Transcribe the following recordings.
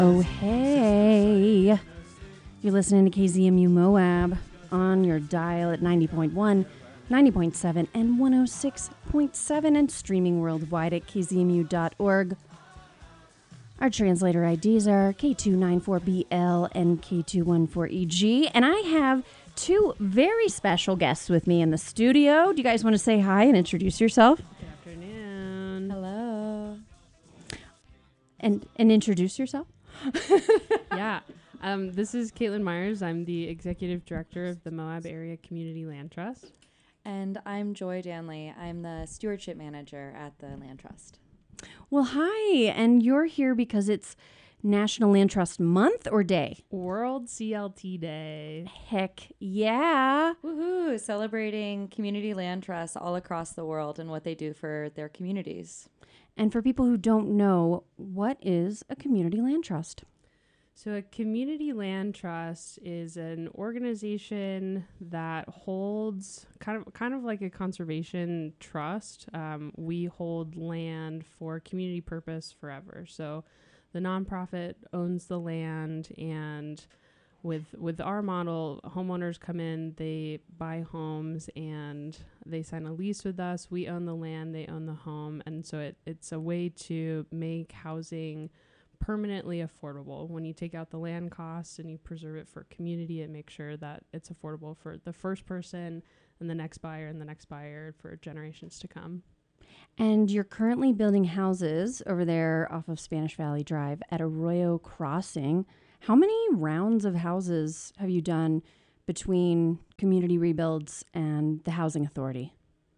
Oh, hey. You're listening to KZMU Moab on your dial at 90.1, 90.7, and 106.7, and streaming worldwide at kzmu.org. Our translator IDs are K294BL and K214EG. And I have two very special guests with me in the studio. Do you guys want to say hi and introduce yourself? Good afternoon. Hello. And introduce yourself? Yeah. This is Caitlin Myers. I'm the executive director of the Moab Area Community Land Trust. And I'm Joy Danley. I'm the stewardship manager at the Land Trust. Well, hi. And you're here because it's National Land Trust Month or Day? World CLT Day. Heck yeah. Woohoo! Celebrating community land trusts all across the world and what they do for their communities. And for people who don't know, what is a community land trust? So a community land trust is an organization that holds kind of like a conservation trust. We hold land for community purpose forever. So the nonprofit owns the land, and with our model, homeowners come in, they buy homes, and they sign a lease with us. We own the land, they own the home, and so it's a way to make housing permanently affordable. When you take out the land costs and you preserve it for community, it makes sure that it's affordable for the first person and the next buyer and the next buyer for generations to come. And you're currently building houses over there off of Spanish Valley Drive at Arroyo Crossing. How many rounds of houses have you done between community rebuilds and the Housing Authority?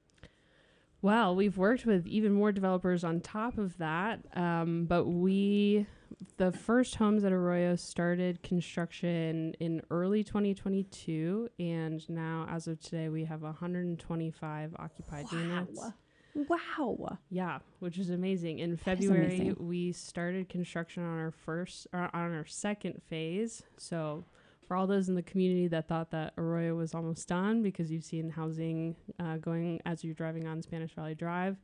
Well, we've worked with even more developers on top of that, but the first homes at Arroyo started construction in early 2022, and now, as of today, we have 125 occupied units. Wow. Yeah, which is amazing. In That is February, amazing. we started construction on our second phase. So for all those in the community that thought that Arroyo was almost done, because you've seen housing going as you're driving on Spanish Valley Drive,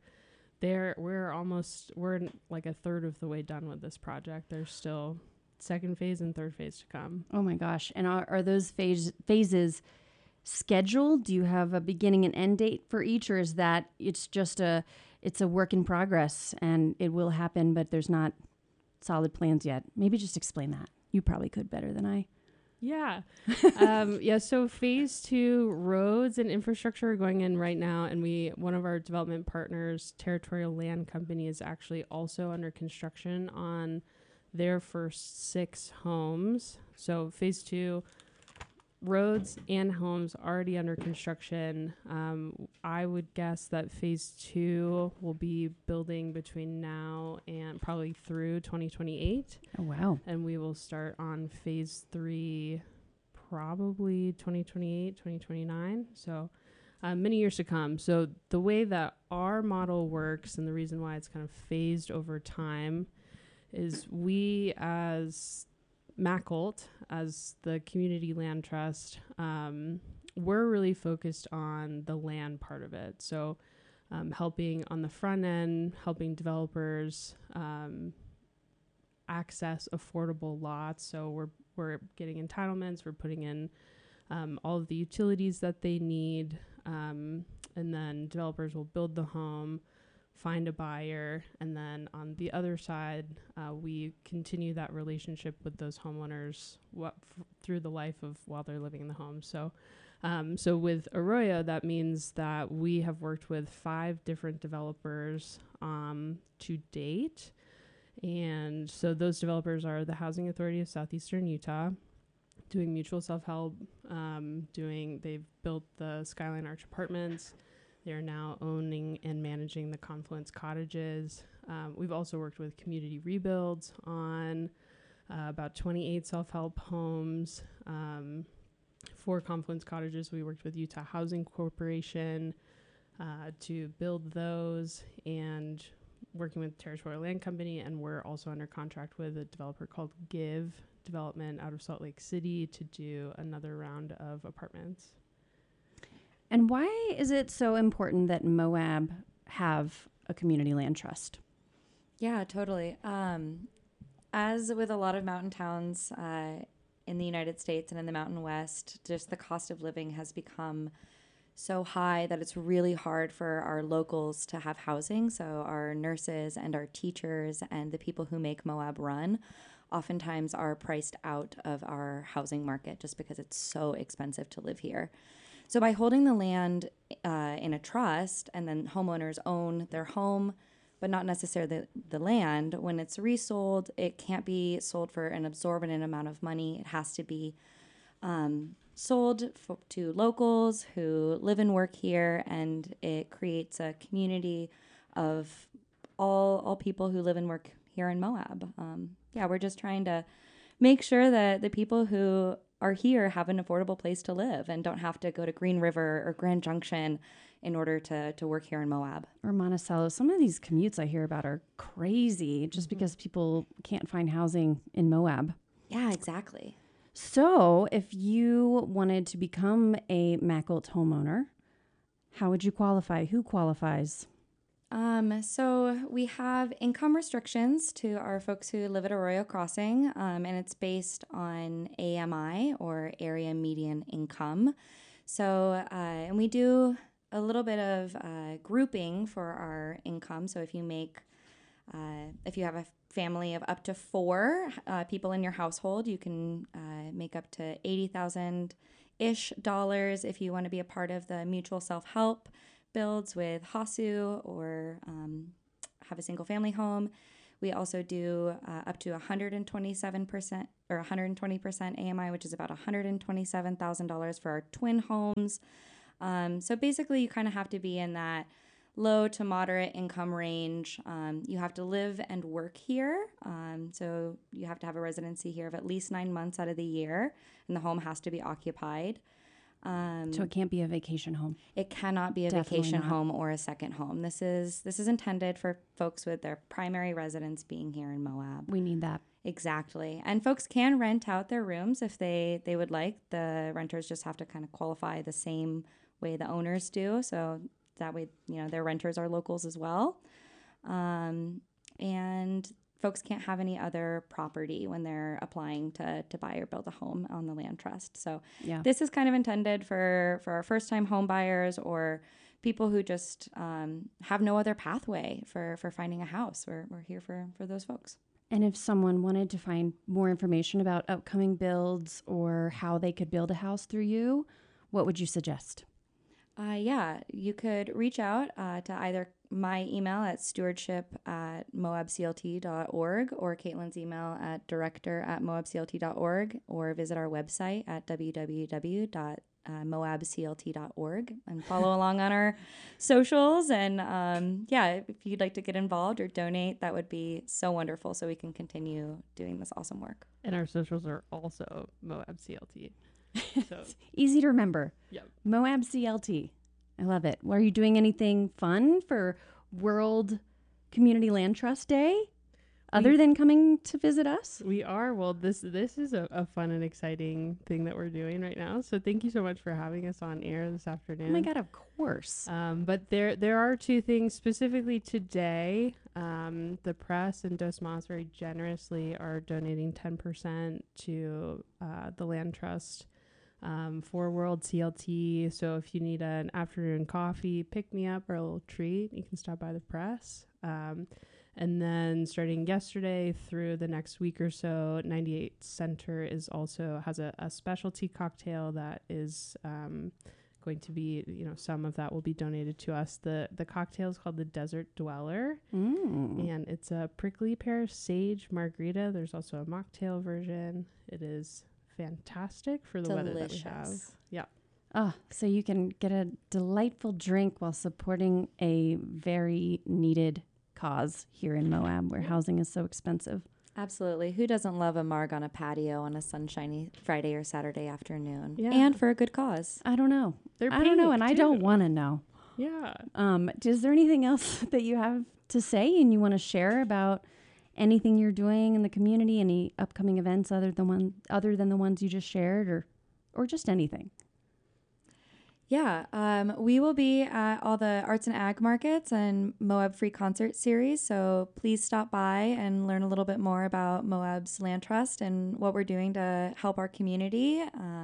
we're like a third of the way done with this project. There's still second phase and third phase to come. Oh my gosh. And are those phases scheduled? Do you have a beginning and end date for each, or is that it's a work in progress and it will happen, but there's not solid plans yet? Maybe just explain that. You probably could better than I. Yeah. So phase 2 roads and infrastructure are going in right now. And one of our development partners, Territorial Land Company, is actually also under construction on their first 6 homes. So phase 2, roads and homes already under construction. I would guess that phase 2 will be building between now and probably through 2028. Oh, wow. And we will start on phase 3 probably 2028, 2029. So many years to come. So the way that our model works, and the reason why it's kind of phased over time, is we as MACLT, as the Community Land Trust, we're really focused on the land part of it. So helping on the front end, helping developers access affordable lots. So we're getting entitlements, we're putting in all of the utilities that they need, and then developers will build the home, find a buyer, and then on the other side, we continue that relationship with those homeowners through the life of while they're living in the home. So with Arroyo, that means that we have worked with 5 different developers to date. And so those developers are the Housing Authority of Southeastern Utah, doing mutual self-help, they've built the Skyline Arch Apartments. They're now owning and managing the Confluence Cottages. We've also worked with Community Rebuilds on about 28 self-help homes. For Confluence Cottages, we worked with Utah Housing Corporation to build those, and working with Territorial Land Company, and we're also under contract with a developer called Give Development out of Salt Lake City to do another round of apartments. And why is it so important that Moab have a community land trust? Yeah, totally. as with a lot of mountain towns in the United States and in the Mountain West, just the cost of living has become so high that it's really hard for our locals to have housing. So our nurses and our teachers and the people who make Moab run oftentimes are priced out of our housing market just because it's so expensive to live here. So by holding the land in a trust, and then homeowners own their home, but not necessarily the land, when it's resold, it can't be sold for an exorbitant amount of money. It has to be sold to locals who live and work here, and it creates a community of all people who live and work here in Moab. We're just trying to make sure that the people who are here have an affordable place to live and don't have to go to Green River or Grand Junction in order to work here in Moab. Or Monticello. Some of these commutes I hear about are crazy just because people can't find housing in Moab. Yeah, exactly. So if you wanted to become a Mackalt homeowner, how would you qualify? Who qualifies? So we have income restrictions to our folks who live at Arroyo Crossing, and it's based on AMI, or area median income. So, and we do a little bit of grouping for our income. So if you have a family of up to 4 people in your household, you can make up to $80,000-ish. If you want to be a part of the mutual self-help builds with HASU or have a single family home. We also do up to 127% or 120% AMI, which is about $127,000 for our twin homes. So basically, you kind of have to be in that low to moderate income range. You have to live and work here. So you have to have a residency here of at least 9 months out of the year, and the home has to be occupied. So it can't be a vacation home. It cannot be a Definitely vacation not. home or a second home. This is intended for folks with their primary residence being here in Moab. We need that. Exactly. And folks can rent out their rooms if they would like. The renters just have to kind of qualify the same way the owners do. So that way, their renters are locals as well. And folks can't have any other property when they're applying to buy or build a home on the land trust. So This is kind of intended for our first-time home buyers or people who just have no other pathway for finding a house. We're here for those folks. And if someone wanted to find more information about upcoming builds or how they could build a house through you, what would you suggest? You could reach out to either my email at stewardship@moabclt.org or Caitlin's email at director@moabclt.org, or visit our website at www.moabclt.org and follow along on our socials. And if you'd like to get involved or donate, that would be so wonderful so we can continue doing this awesome work. And our socials are also Moab CLT. So Easy to remember. Yep. Moab CLT. I love it. Well, are you doing anything fun for World Community Land Trust Day other than coming to visit us? We are. Well, this is a fun and exciting thing that we're doing right now. So thank you so much for having us on air this afternoon. Oh my God, of course. But there are 2 things specifically today. The press and Dos Mas very generously are donating 10% to the Land Trust for World CLT. So if you need an afternoon coffee, pick me up, or a little treat, you can stop by the press. And then starting yesterday through the next week or so, 98 Center has a specialty cocktail that is going to be, some of that will be donated to us. The cocktail is called the Desert Dweller, and it's a prickly pear sage margarita. There's also a mocktail version. It is fantastic for the weather that we have. Yeah. Oh, so you can get a delightful drink while supporting a very needed cause here in Moab, where housing is so expensive. Absolutely. Who doesn't love a marg on a patio on a sunshiny Friday or Saturday afternoon? Yeah. And for a good cause. I don't know. They're I don't know, pink, and I too. don't want to know. Yeah. Is there anything else that you have to say and you want to share about anything you're doing in the community, any upcoming events other than the ones you just shared, or just anything? Yeah, we will be at all the arts and ag markets and Moab Free Concert Series. So please stop by and learn a little bit more about Moab's Land Trust and what we're doing to help our community.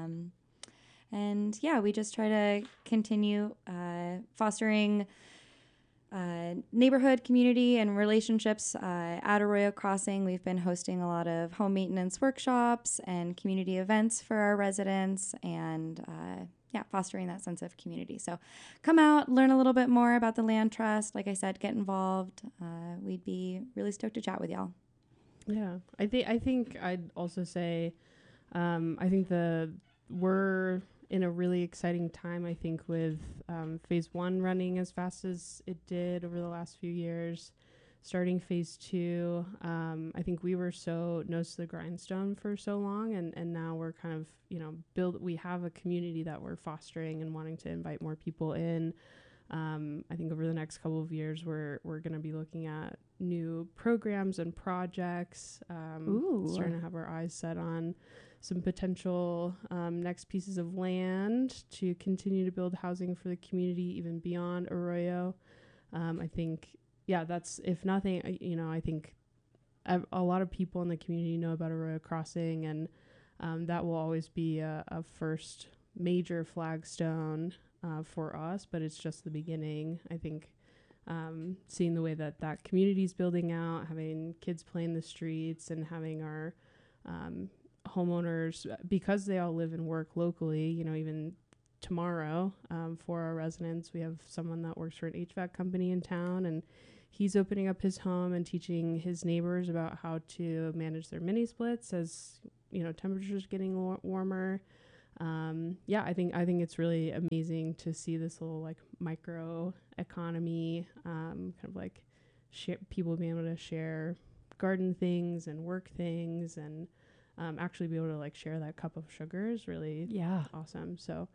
And yeah, we just try to continue fostering neighborhood, community, and relationships at Arroyo Crossing. We've been hosting a lot of home maintenance workshops and community events for our residents, and fostering that sense of community. So come out, learn a little bit more about the Land Trust. Like I said, get involved. We'd be really stoked to chat with y'all. Yeah, I think I'd also say, I think we're in a really exciting time, I think, with phase 1 running as fast as it did over the last few years. Starting phase 2, I think we were so nose to the grindstone for so long, and now we're kind of, we have a community that we're fostering and wanting to invite more people in. I think over the next couple of years, we're going to be looking at new programs and projects, starting to have our eyes set on some potential next pieces of land to continue to build housing for the community, even beyond Arroyo. I think, that's, if nothing, I think a lot of people in the community know about Arroyo Crossing, and that will always be a first major flagstone for us, but it's just the beginning. I think seeing the way that community is building out, having kids play in the streets, and having our homeowners, because they all live and work locally, even tomorrow, for our residents, we have someone that works for an HVAC company in town, and he's opening up his home and teaching his neighbors about how to manage their mini splits as temperatures getting warmer. I think it's really amazing to see this little like micro economy, kind of like people being able to share garden things and work things, and actually be able to like share that cup of sugar is really awesome. So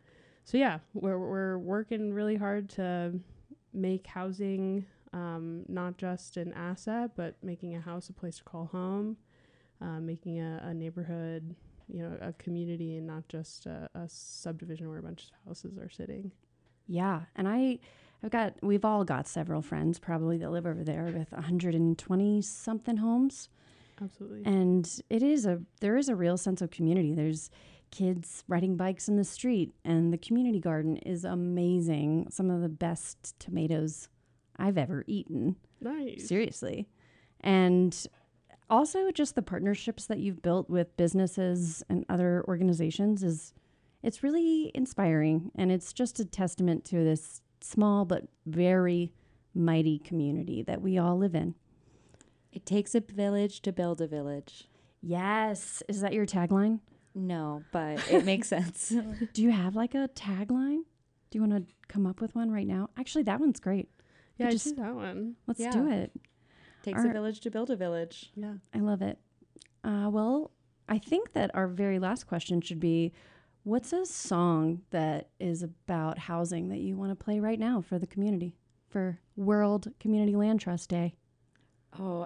we're working really hard to make housing not just an asset, but making a house a place to call home, making a neighborhood, a community, and not just a subdivision where a bunch of houses are sitting. Yeah, and we've all got several friends probably that live over there with 120 something homes. Absolutely. And there is a real sense of community. There's kids riding bikes in the street, and the community garden is amazing. Some of the best tomatoes I've ever eaten. Nice. Seriously. And also just the partnerships that you've built with businesses and other organizations it's really inspiring, and it's just a testament to this small but very mighty community that we all live in. It takes a village to build a village. Yes. Is that your tagline? No, but it makes sense. Do you have like a tagline? Do you want to come up with one right now? Actually, that one's great. Yeah, I see that one. Let's do it. Takes a village to build a village. Yeah. I love it. Well, I think that our very last question should be, what's a song that is about housing that you want to play right now for the community, for World Community Land Trust Day? Oh,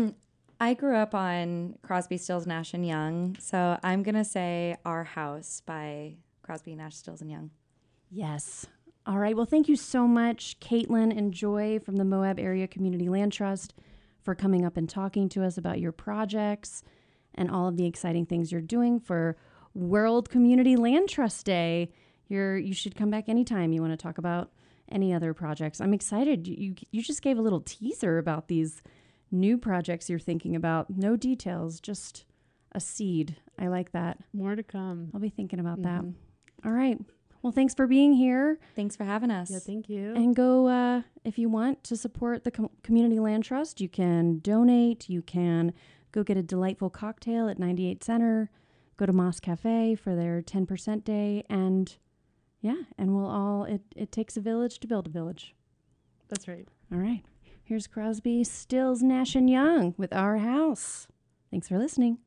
I grew up on Crosby, Stills, Nash & Young, so I'm going to say Our House by Crosby, Nash, Stills & Young. Yes. All right. Well, thank you so much, Caitlin and Joy from the Moab Area Community Land Trust, for coming up and talking to us about your projects and all of the exciting things you're doing for World Community Land Trust Day. You should come back anytime you want to talk about any other projects. I'm excited. You just gave a little teaser about these new projects you're thinking about. No details, just a seed. I like that. More to come. I'll be thinking about that. All right. Well, thanks for being here. Thanks for having us. Yeah, thank you. And go, if you want to support the Community Land Trust, you can donate. You can go get a delightful cocktail at 98 Center. Go to Moss Cafe for their 10% day. And it takes a village to build a village. That's right. All right. Here's Crosby, Stills, Nash & Young with Our House. Thanks for listening.